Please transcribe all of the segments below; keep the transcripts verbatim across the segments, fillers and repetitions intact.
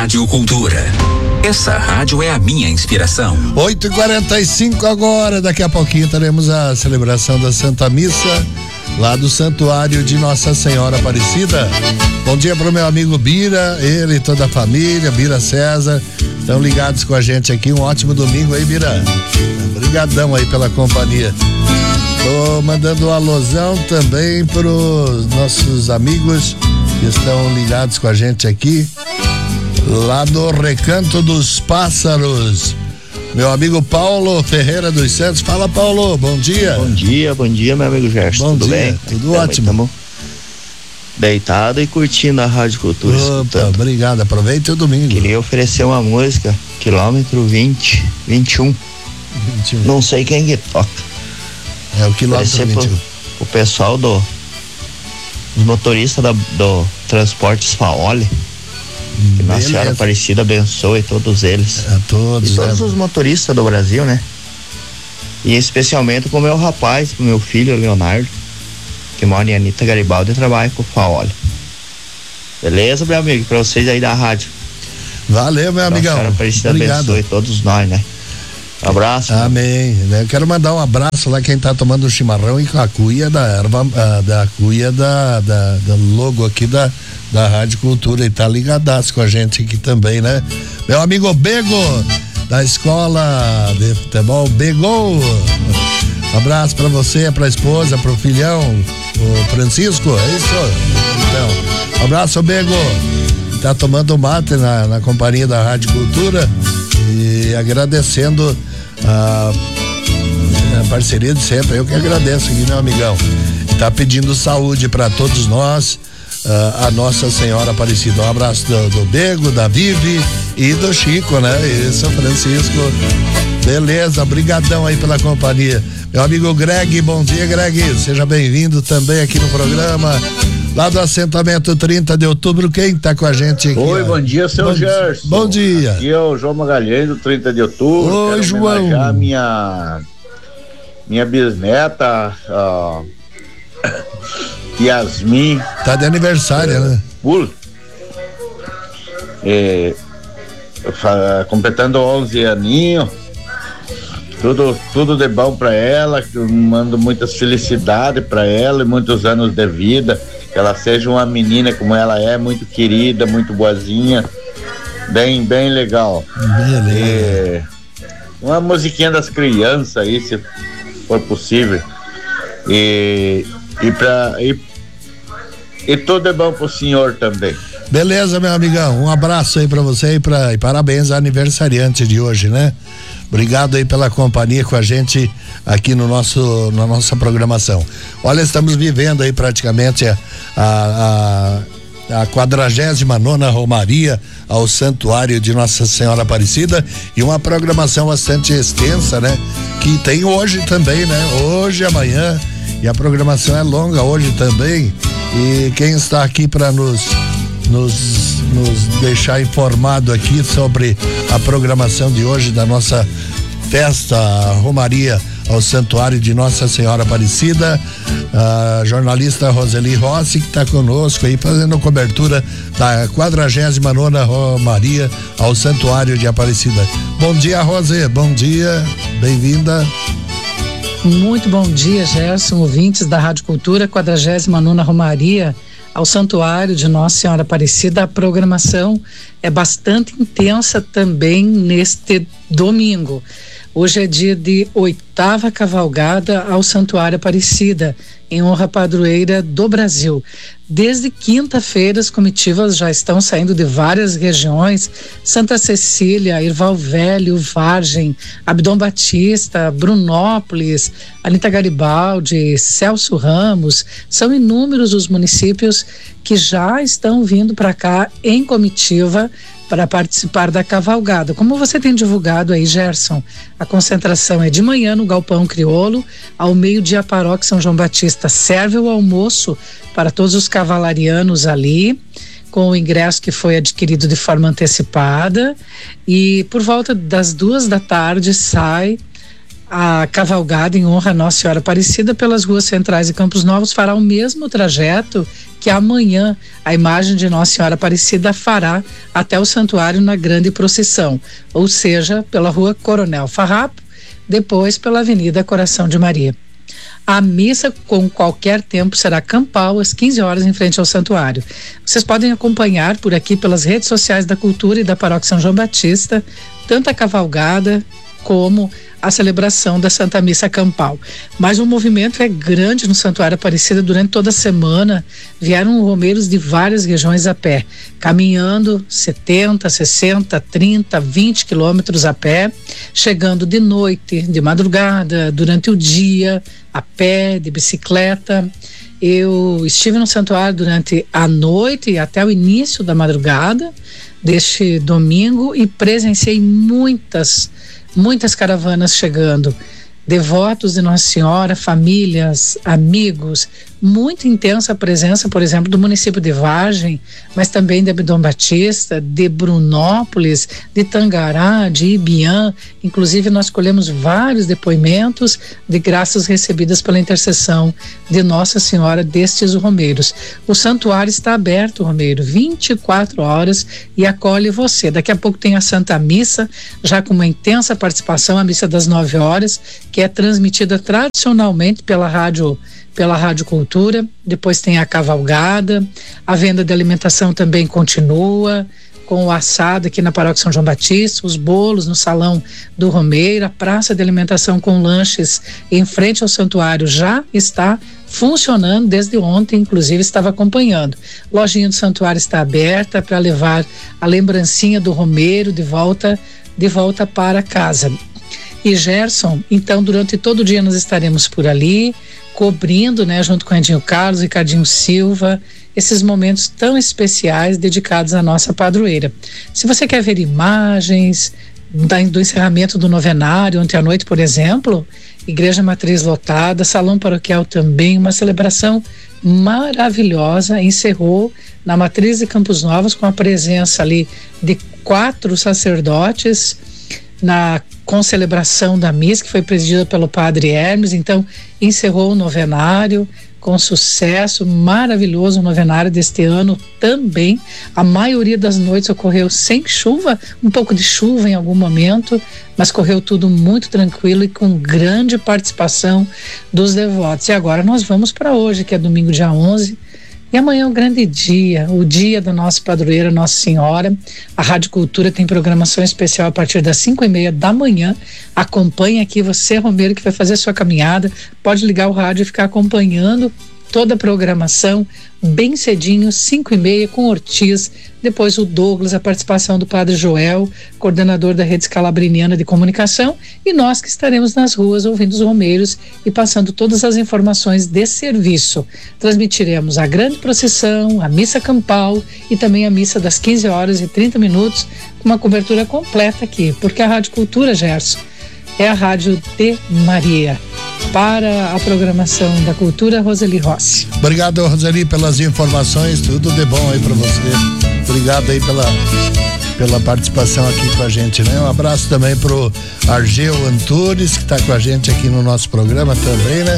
Rádio Cultura. Essa rádio é a minha inspiração. oito e quarenta e cinco agora, daqui a pouquinho teremos a celebração da Santa Missa lá do Santuário de Nossa Senhora Aparecida. Bom dia pro meu amigo Bira, ele e toda a família, Bira César, estão ligados com a gente aqui. Um ótimo domingo aí, Bira. Obrigadão aí pela companhia. Tô mandando um alôzão também pros nossos amigos que estão ligados com a gente aqui, lá do Recanto dos Pássaros. Meu amigo Paulo Ferreira dos Santos. Fala, Paulo, bom dia. Bom dia, bom dia, meu amigo Gerson. Bom tudo dia, bem? tudo Também ótimo. Tamo deitado e curtindo a Rádio Cultura. Opa, escutando. obrigado, aproveite o domingo. Queria oferecer uma música, quilômetro vinte, vinte e um. vinte e um. Não sei quem que toca. É o quilômetro Oferecer vinte e um. pro, o pessoal do os motoristas da, do Transportes Faoli. Que Nossa Senhora Aparecida abençoe todos eles. A todos. E todos né? os motoristas do Brasil, né? E especialmente com o meu rapaz, com o meu filho Leonardo, que mora em Anitta Garibaldi e trabalha com o Faoli. Beleza, meu amigo? Pra vocês aí da rádio. Valeu, meu amigão. Nossa Senhora Aparecida Obrigado. abençoe todos nós, né? Um abraço. Amém. Eu quero mandar um abraço lá quem tá tomando chimarrão e com a cuia da erva, ah, da cuia da, da, da logo aqui da, da Rádio Cultura, e tá ligadaço com a gente aqui também, né? Meu amigo Bego, da escola de futebol Bego. Abraço pra você, pra esposa, pro filhão, o Francisco, é isso? Então, abraço, Bego. Tá tomando mate na, na companhia da Rádio Cultura e agradecendo a, a parceria de sempre. Eu que agradeço aqui, meu amigão. Tá pedindo saúde para todos nós, a, a Nossa Senhora Aparecida. Um abraço do, do Bego, da Vivi e do Chico, né? Isso, Francisco. Beleza, brigadão aí pela companhia. Meu amigo Greg, bom dia, Greg. Seja bem-vindo também aqui no programa. Lá do assentamento trinta de outubro, quem tá com a gente aqui? Oi, ó? Bom dia, seu bom, Gerson. Bom dia. Aqui é o João Magalhães, do trinta de outubro. Oi, Quero João. minha minha bisneta, ó, Yasmin. Tá de aniversário, é, né? Pul. É, fa, completando onze aninhos. Tudo, tudo de bom pra ela, que eu mando muitas felicidades pra ela e muitos anos de vida. Que ela seja uma menina como ela é, muito querida, muito boazinha, bem, bem legal. Beleza. E uma musiquinha das crianças aí, se for possível. E, e, pra, e, e tudo é bom pro senhor também. Beleza, meu amigão. Um abraço aí pra você e, pra, e parabéns ao aniversariante de hoje, né? Obrigado aí pela companhia com a gente aqui no nosso, na nossa programação. Olha, estamos vivendo aí praticamente a, a, a quadragésima nona Romaria ao Santuário de Nossa Senhora Aparecida, e uma programação bastante extensa, né? Que tem hoje também, né? Hoje, amanhã, e a programação é longa hoje também. E quem está aqui para nos Nos, nos deixar informado aqui sobre a programação de hoje da nossa festa Romaria ao Santuário de Nossa Senhora Aparecida, a jornalista Roseli Rossi, que está conosco aí fazendo cobertura da quadragésima nona Romaria ao Santuário de Aparecida. Bom dia, Rosê, bom dia, bem-vinda. Muito bom dia, Gerson, ouvintes da Rádio Cultura, quadragésima nona Romaria ao Santuário de Nossa Senhora Aparecida. A programação é bastante intensa também neste domingo. Hoje é dia de oitava cavalgada ao Santuário Aparecida, em honra à padroeira do Brasil. Desde quinta-feira, as comitivas já estão saindo de várias regiões: Santa Cecília, Irval Velho, Vargem, Abdom Batista, Brunópolis, Anitta Garibaldi, Celso Ramos. São inúmeros os municípios que já estão vindo para cá em comitiva para participar da cavalgada. Como você tem divulgado aí, Gerson, a concentração é de manhã no Galpão Crioulo, ao meio-dia a Paróquia São João Batista serve o almoço para todos os cavalarianos ali, com o ingresso que foi adquirido de forma antecipada, e por volta das duas da tarde sai A cavalgada em honra a Nossa Senhora Aparecida pelas ruas centrais de Campos Novos fará o mesmo trajeto que amanhã a imagem de Nossa Senhora Aparecida fará até o santuário na grande procissão, ou seja, pela rua Coronel Farrapo, depois pela Avenida Coração de Maria. A missa com qualquer tempo será campal às quinze horas em frente ao santuário. Vocês podem acompanhar por aqui pelas redes sociais da Cultura e da Paróquia São João Batista, tanto a cavalgada como a celebração da Santa Missa Campal. Mas o movimento é grande no Santuário Aparecida durante toda a semana. Vieram romeiros de várias regiões a pé, caminhando setenta, sessenta, trinta, vinte quilômetros a pé, chegando de noite, de madrugada, durante o dia, a pé, de bicicleta. Eu estive no santuário durante a noite e até o início da madrugada deste domingo e presenciei muitas Muitas caravanas chegando, devotos de Nossa Senhora, famílias, amigos, muito intensa a presença, por exemplo, do município de Vargem, mas também de Abdom Batista, de Brunópolis, de Tangará, de Ibiã. Inclusive nós colhemos vários depoimentos de graças recebidas pela intercessão de Nossa Senhora destes romeiros. O santuário está aberto, Romeiro, vinte e quatro horas e acolhe você. Daqui a pouco tem a Santa Missa, já com uma intensa participação, a missa das nove horas, que é transmitida tradicionalmente pela rádio pela Rádio Cultura. Depois tem a cavalgada, a venda de alimentação também continua, com o assado aqui na Paróquia São João Batista, os bolos no Salão do Romeiro, a praça de alimentação com lanches em frente ao santuário já está funcionando desde ontem, inclusive estava acompanhando. Lojinha do santuário está aberta para levar a lembrancinha do Romeiro de volta, de volta para casa. E Gerson, então durante todo o dia nós estaremos por ali, cobrindo, né, junto com o Edinho Carlos e Ricardinho Silva, esses momentos tão especiais dedicados à nossa padroeira. Se você quer ver imagens da, do encerramento do novenário ontem à noite, por exemplo, Igreja Matriz lotada, Salão Paroquial também, uma celebração maravilhosa, encerrou na Matriz de Campos Novos com a presença ali de quatro sacerdotes na com celebração da missa, que foi presidida pelo padre Hermes. Então encerrou o novenário com sucesso, maravilhoso o novenário deste ano também. A maioria das noites ocorreu sem chuva, um pouco de chuva em algum momento, mas correu tudo muito tranquilo e com grande participação dos devotos. E agora nós vamos para hoje, que é domingo dia onze, e amanhã é um grande dia, o dia da nossa padroeira Nossa Senhora. A Rádio Cultura tem programação especial a partir das cinco e meia da manhã. Acompanhe aqui, você, Romeiro, que vai fazer a sua caminhada, pode ligar o rádio e ficar acompanhando toda a programação bem cedinho, cinco e meia, com Ortiz, depois o Douglas, a participação do Padre Joel, coordenador da Rede Scalabriniana de Comunicação, e nós que estaremos nas ruas ouvindo os romeiros e passando todas as informações de serviço. Transmitiremos a grande procissão, a missa campal e também a missa das quinze horas e trinta minutos, com uma cobertura completa aqui, porque a Rádio Cultura, Gerson, é a rádio de Maria. Para a programação da Cultura, Roseli Rossi. Obrigado, Roseli, pelas informações, tudo de bom aí para você. Obrigado aí pela, pela participação aqui com a gente, né? Um abraço também pro Argeu Antunes, que está com a gente aqui no nosso programa também, né?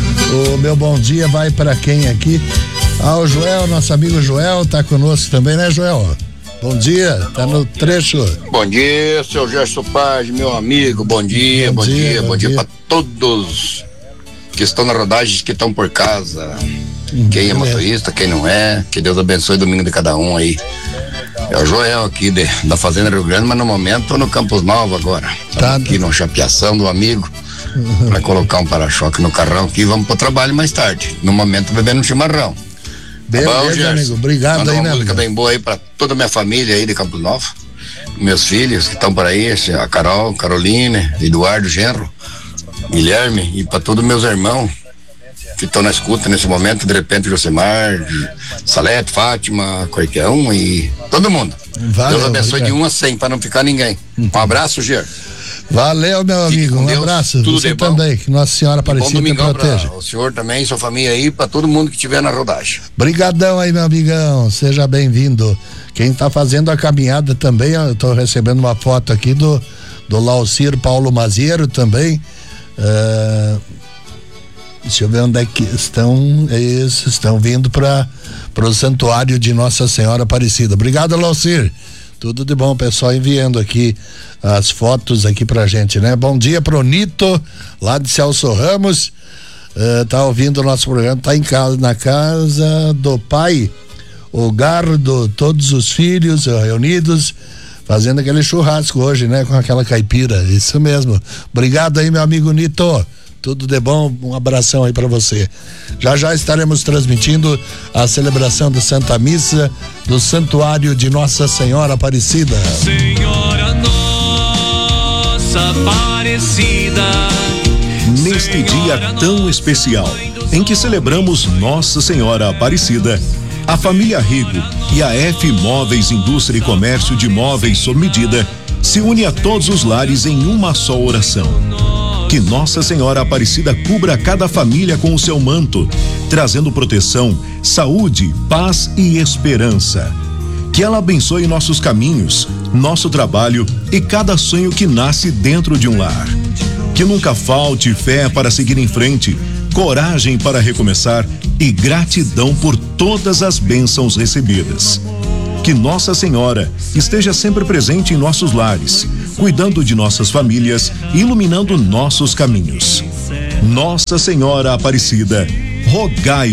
O meu bom dia vai para quem aqui? Ah, o Joel, nosso amigo Joel, tá conosco também, né, Joel? Bom dia, tá no trecho. Bom dia, seu Gerson Paz, meu amigo, bom dia, bom, bom dia, dia, bom dia, dia para todos que estão na rodagem, que estão por casa, hum, quem é motorista, quem não é, que Deus abençoe o domingo de cada um aí. É o Joel aqui de, da Fazenda Rio Grande, mas no momento tô no Campos Novos agora, tá aqui no chapeação do amigo, uhum, para colocar um para-choque no carrão aqui, vamos pro trabalho mais tarde, no momento bebendo um chimarrão. Beleza, tá bom, amigo, obrigado. Manda aí, uma né, música amigo? Bem boa aí pra toda a minha família aí de Campos Novos, meus filhos que estão por aí, a Carol, Caroline, Eduardo, Genro, Guilherme, e pra todos meus irmãos que estão na escuta nesse momento, de repente Josemar, Salete, Fátima, qualquer um e todo mundo. Valeu, Deus abençoe obrigado. De um a cem para não ficar ninguém. Um abraço, Ger. Valeu, meu amigo, um Deus, abraço. Tudo Você de também, que Nossa Senhora Aparecida te proteja. O senhor também, sua família aí, para todo mundo que estiver na rodagem. Brigadão aí, meu amigão, seja bem-vindo. Quem tá fazendo a caminhada também, eu tô recebendo uma foto aqui do do Laucir Paulo Maziero também, Uh, deixa eu ver onde é que estão. É isso, estão vindo para o Santuário de Nossa Senhora Aparecida. Obrigado, Laucir. Tudo de bom, pessoal, enviando aqui as fotos aqui pra gente, né? Bom dia pro Nito, lá de Celso Ramos, uh, tá ouvindo o nosso programa, tá em casa, na casa do pai, o Gardo, todos os filhos reunidos, fazendo aquele churrasco hoje, né? Com aquela caipira, isso mesmo. Obrigado aí, meu amigo Nito. Tudo de bom, um abração aí para você. Já já estaremos transmitindo a celebração da Santa Missa do Santuário de Nossa Senhora Aparecida. Senhora Nossa Aparecida. Neste dia tão especial, em que celebramos Nossa Senhora Aparecida, a família Rigo e a F Móveis Indústria e Comércio de Móveis sob medida se une a todos os lares em uma só oração. Que Nossa Senhora Aparecida cubra cada família com o seu manto, trazendo proteção, saúde, paz e esperança. Que ela abençoe nossos caminhos, nosso trabalho e cada sonho que nasce dentro de um lar. Que nunca falte fé para seguir em frente, coragem para recomeçar e gratidão por todas as bênçãos recebidas. Que Nossa Senhora esteja sempre presente em nossos lares, cuidando de nossas famílias e iluminando nossos caminhos. Nossa Senhora Aparecida, rogai